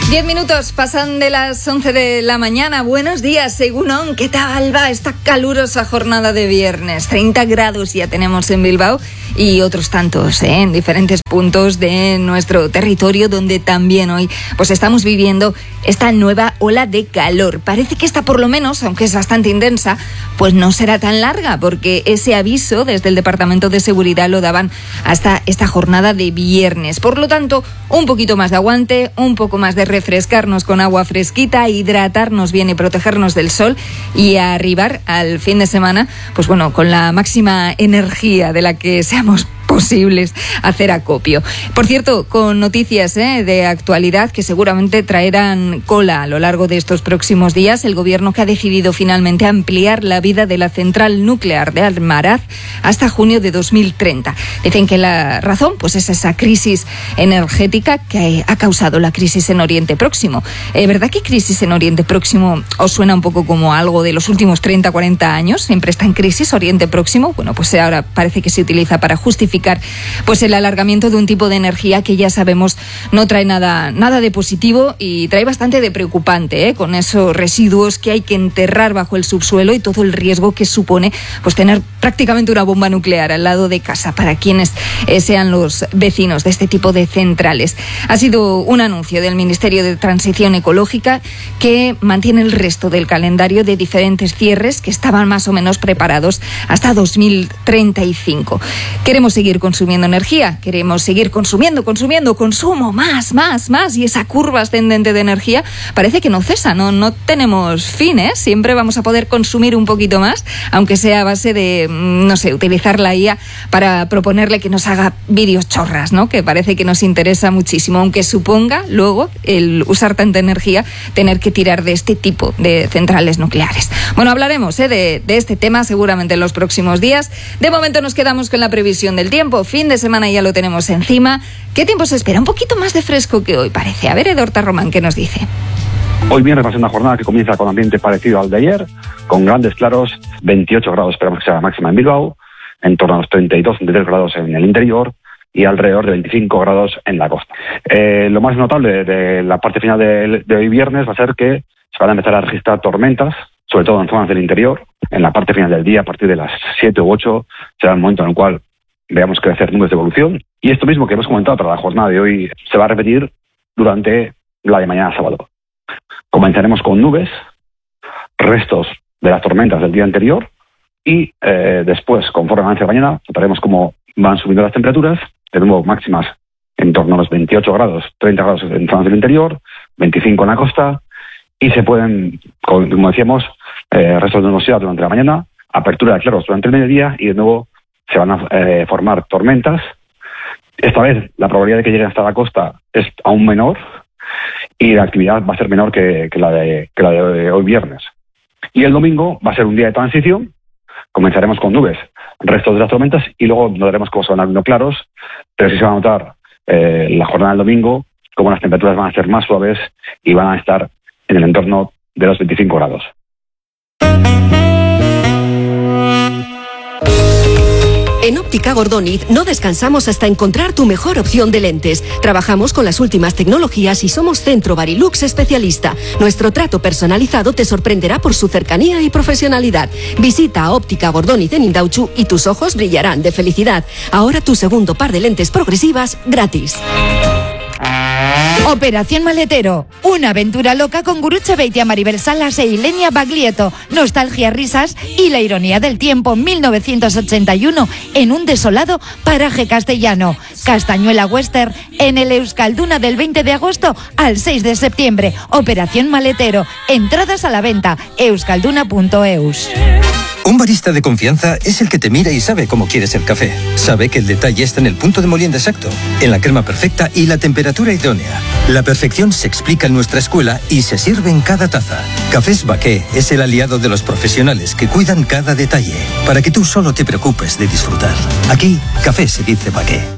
10 minutos pasan de las 11 de la mañana. Buenos días, Egunon. ¿Qué tal va esta calurosa jornada de viernes? 30 grados ya tenemos en Bilbao y otros tantos en diferentes puntos de nuestro territorio, donde también hoy pues estamos viviendo esta nueva ola de calor. Parece que esta, por lo menos, aunque es bastante intensa, pues no será tan larga, porque ese aviso desde el Departamento de Seguridad lo daban hasta esta jornada de viernes. Por lo tanto, un poquito más de aguante, un poco más de refrescarnos con agua fresquita, hidratarnos bien y protegernos del sol, y a arribar al fin de semana, pues bueno, con la máxima energía de la que seamos posibles hacer acopio. Por cierto, con noticias de actualidad que seguramente traerán cola a lo largo de estos próximos días, el gobierno que ha decidido finalmente ampliar la vida de la central nuclear de Almaraz hasta junio de 2030. Dicen que la razón pues es esa crisis energética que ha causado la crisis en Oriente Próximo. ¿Verdad que crisis en Oriente Próximo os suena un poco como algo de los últimos 30, 40 años? Siempre está en crisis Oriente Próximo. Bueno, pues ahora parece que se utiliza para justificar pues el alargamiento de un tipo de energía que ya sabemos no trae nada de positivo y trae bastante de preocupante, con esos residuos que hay que enterrar bajo el subsuelo y todo el riesgo que supone pues tener prácticamente una bomba nuclear al lado de casa para quienes sean los vecinos de este tipo de centrales. Ha sido un anuncio del Ministerio de Transición Ecológica que mantiene el resto del calendario de diferentes cierres que estaban más o menos preparados hasta 2035. Queremos seguir consumiendo energía, queremos seguir consumiendo, consumo, más, y esa curva ascendente de energía parece que no cesa, no tenemos fin, siempre vamos a poder consumir un poquito más, aunque sea a base de, utilizar la IA para proponerle que nos haga vídeos chorras, que parece que nos interesa muchísimo, aunque suponga luego el usar tanta energía tener que tirar de este tipo de centrales nucleares. Bueno, hablaremos de este tema seguramente en los próximos días. De momento nos quedamos con la previsión del tiempo. Fin de semana ya lo tenemos encima. ¿Qué tiempo se espera? Un poquito más de fresco que hoy parece. A ver, Edorta Román, ¿qué nos dice? Hoy viernes va a ser una jornada que comienza con ambiente parecido al de ayer, con grandes claros, 28 grados esperamos que sea la máxima en Bilbao, en torno a los 32, 33 grados en el interior y alrededor de 25 grados en la costa. Lo más notable de la parte final de hoy viernes va a ser que se van a empezar a registrar tormentas, sobre todo en zonas del interior. En la parte final del día, a partir de las 7 u 8, será el momento en el cual veamos crecer nubes de evolución. Y esto mismo que hemos comentado para la jornada de hoy se va a repetir durante la de mañana sábado. Comenzaremos con nubes, restos de las tormentas del día anterior y después, conforme avance mañana, notaremos cómo van subiendo las temperaturas, de nuevo máximas en torno a los 28 grados, 30 grados en zonas del interior, 25 en la costa, y se pueden, como decíamos, restos de nubosidad durante la mañana, apertura de claros durante el mediodía y de nuevo se van a formar tormentas. Esta vez la probabilidad de que lleguen hasta la costa es aún menor y la actividad va a ser menor que la de hoy viernes. Y el domingo va a ser un día de transición. Comenzaremos con nubes, restos de las tormentas, y luego notaremos cómo se van abriendo claros, pero sí se va a notar la jornada del domingo cómo las temperaturas van a ser más suaves y van a estar en el entorno de los 25 grados. En Óptica Gordoniz no descansamos hasta encontrar tu mejor opción de lentes. Trabajamos con las últimas tecnologías y somos Centro Barilux especialista. Nuestro trato personalizado te sorprenderá por su cercanía y profesionalidad. Visita a Óptica Gordoniz en Indautxu y tus ojos brillarán de felicidad. Ahora tu segundo par de lentes progresivas gratis. Operación Maletero, una aventura loca con Guruche Beitia, Maribel Salas e Ilenia Baglietto. Nostalgia, risas y la ironía del tiempo. 1981, en un desolado paraje castellano. Castañuela Western, en el Euskalduna del 20 de agosto al 6 de septiembre. Operación Maletero, entradas a la venta, euskalduna.eus. Un barista de confianza es el que te mira y sabe cómo quieres el café. Sabe que el detalle está en el punto de molienda exacto, en la crema perfecta y la temperatura idónea. La perfección se explica en nuestra escuela y se sirve en cada taza. Cafés Baqué es el aliado de los profesionales que cuidan cada detalle, para que tú solo te preocupes de disfrutar. Aquí, café se dice Baqué.